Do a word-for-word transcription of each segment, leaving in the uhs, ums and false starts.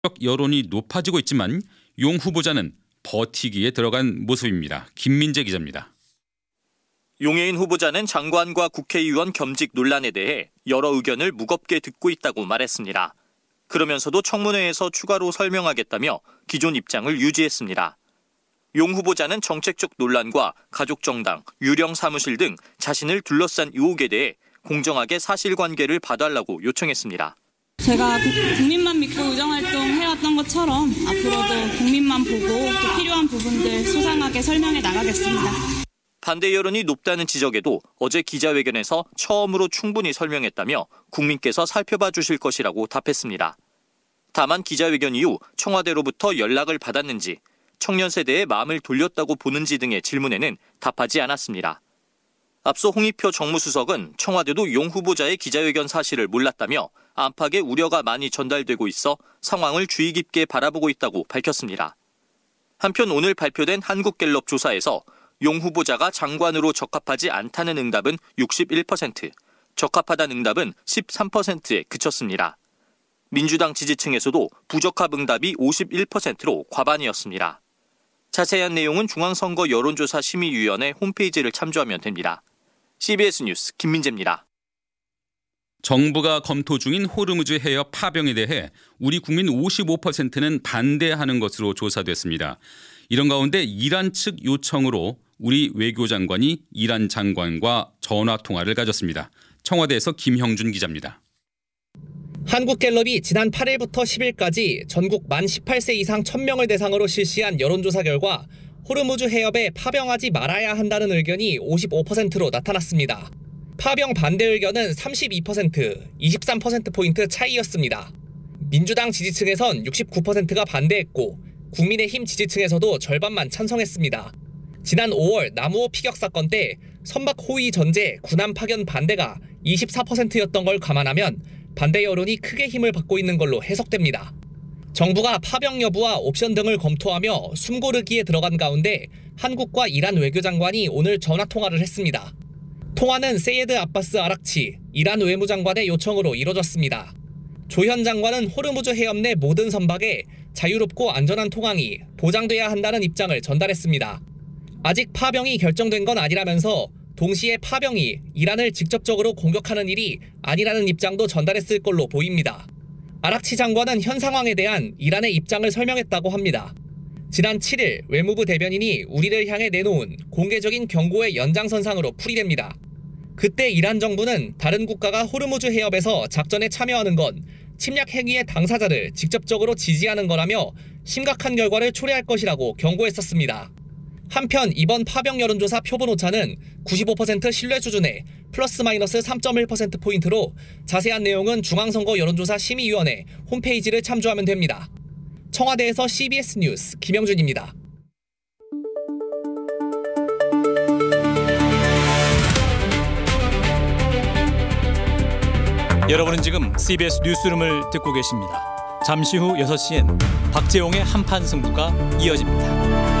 여론이 높아지고 있지만 용 후보자는 버티기에 들어간 모습입니다. 김민재 기자입니다. 용해인 후보자는 장관과 국회의원 겸직 논란에 대해 여러 의견을 무겁게 듣고 있다고 말했습니다. 그러면서도 청문회에서 추가로 설명하겠다며 기존 입장을 유지했습니다. 용 후보자는 정책적 논란과 가족정당, 유령 사무실 등 자신을 둘러싼 의혹에 대해 공정하게 사실관계를 봐달라고 요청했습니다. 제가 국민만 믿고 의정활동 해왔던 것처럼 앞으로도 국민만 보고 또 필요한 부분들 소상하게 설명해 나가겠습니다. 반대 여론이 높다는 지적에도 어제 기자회견에서 처음으로 충분히 설명했다며 국민께서 살펴봐 주실 것이라고 답했습니다. 다만 기자회견 이후 청와대로부터 연락을 받았는지, 청년 세대의 마음을 돌렸다고 보는지 등의 질문에는 답하지 않았습니다. 앞서 홍익표 정무수석은 청와대도 용 후보자의 기자회견 사실을 몰랐다며 안팎의 우려가 많이 전달되고 있어 상황을 주의 깊게 바라보고 있다고 밝혔습니다. 한편 오늘 발표된 한국갤럽 조사에서 용 후보자가 장관으로 적합하지 않다는 응답은 육십일 퍼센트, 적합하다는 응답은 십삼 퍼센트에 그쳤습니다. 민주당 지지층에서도 부적합 응답이 오십일 퍼센트로 과반이었습니다. 자세한 내용은 중앙선거 여론조사 심의위원회 홈페이지를 참조하면 됩니다. 씨비에스 뉴스 김민재입니다. 정부가 검토 중인 호르무즈 해협 파병에 대해 우리 국민 오십오 퍼센트는 반대하는 것으로 조사됐습니다. 이런 가운데 이란 측 요청으로 우리 외교장관이 이란 장관과 전화 통화를 가졌습니다. 청와대에서 김형준 기자입니다. 한국갤럽이 지난 팔 일부터 십 일까지 전국 만 십팔 세 이상 천 명을 대상으로 실시한 여론조사 결과 호르무즈 해협에 파병하지 말아야 한다는 의견이 오십오 퍼센트로 나타났습니다. 파병 반대 의견은 삼십이 퍼센트, 이십삼 퍼센트포인트 차이였습니다. 민주당 지지층에선 육십구 퍼센트가 반대했고 국민의힘 지지층에서도 절반만 찬성했습니다. 지난 오월 남우호 피격 사건 때 선박 호위 전제 군함 파견 반대가 이십사 퍼센트였던 걸 감안하면 반대 여론이 크게 힘을 받고 있는 걸로 해석됩니다. 정부가 파병 여부와 옵션 등을 검토하며 숨고르기에 들어간 가운데 한국과 이란 외교장관이 오늘 전화통화를 했습니다. 통화는 세예드 아바스 아락치 이란 외무장관의 요청으로 이뤄졌습니다. 조 현 장관은 호르무즈 해협 내 모든 선박에 자유롭고 안전한 통항이 보장돼야 한다는 입장을 전달했습니다. 아직 파병이 결정된 건 아니라면서 동시에 파병이 이란을 직접적으로 공격하는 일이 아니라는 입장도 전달했을 걸로 보입니다. 아락치 장관은 현 상황에 대한 이란의 입장을 설명했다고 합니다. 지난 칠 일 외무부 대변인이 우리를 향해 내놓은 공개적인 경고의 연장선상으로 풀이됩니다. 그때 이란 정부는 다른 국가가 호르무즈 해협에서 작전에 참여하는 건 침략 행위의 당사자를 직접적으로 지지하는 거라며 심각한 결과를 초래할 것이라고 경고했었습니다. 한편 이번 파병 여론조사 표본 오차는 구십오 퍼센트 신뢰 수준에 플러스 마이너스 삼 점 일 퍼센트포인트로 자세한 내용은 중앙선거 여론조사 심의위원회 홈페이지를 참조하면 됩니다. 청와대에서 씨비에스 뉴스 김영준입니다. 여러분은 지금 씨비에스 뉴스룸을 듣고 계십니다. 잠시 후 여섯 시엔 박재홍의 한판 승부가 이어집니다.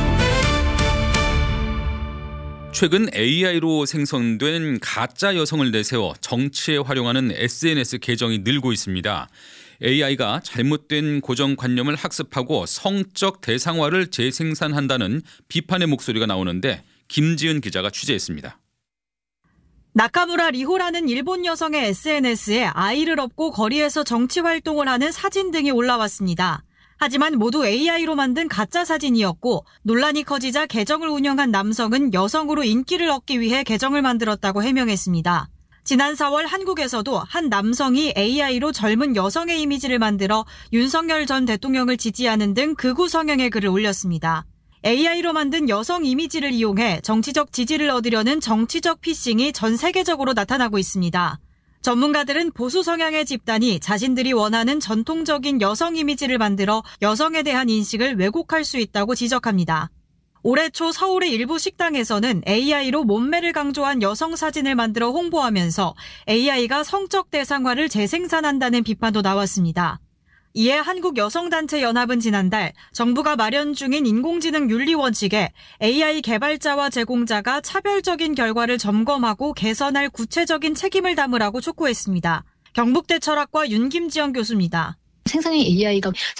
최근 에이아이로 생성된 가짜 여성을 내세워 정치에 활용하는 에스엔에스 계정이 늘고 있습니다. 에이아이가 잘못된 고정관념을 학습하고 성적 대상화를 재생산한다는 비판의 목소리가 나오는데 김지은 기자가 취재했습니다. 나카무라 리호라는 일본 여성의 에스엔에스에 아이를 업고 거리에서 정치 활동을 하는 사진 등이 올라왔습니다. 하지만 모두 에이아이로 만든 가짜 사진이었고 논란이 커지자 계정을 운영한 남성은 여성으로 인기를 얻기 위해 계정을 만들었다고 해명했습니다. 지난 사월 한국에서도 한 남성이 에이아이로 젊은 여성의 이미지를 만들어 윤석열 전 대통령을 지지하는 등 극우 성향의 글을 올렸습니다. 에이아이로 만든 여성 이미지를 이용해 정치적 지지를 얻으려는 정치적 피싱이 전 세계적으로 나타나고 있습니다. 전문가들은 보수 성향의 집단이 자신들이 원하는 전통적인 여성 이미지를 만들어 여성에 대한 인식을 왜곡할 수 있다고 지적합니다. 올해 초 서울의 일부 식당에서는 에이아이로 몸매를 강조한 여성 사진을 만들어 홍보하면서 에이아이가 성적 대상화를 재생산한다는 비판도 나왔습니다. 이에 한국여성단체연합은 지난달 정부가 마련 중인 인공지능 윤리 원칙에 에이아이 개발자와 제공자가 차별적인 결과를 점검하고 개선할 구체적인 책임을 담으라고 촉구했습니다. 경북대 철학과 윤김지영 교수입니다. 생성형 에이아이가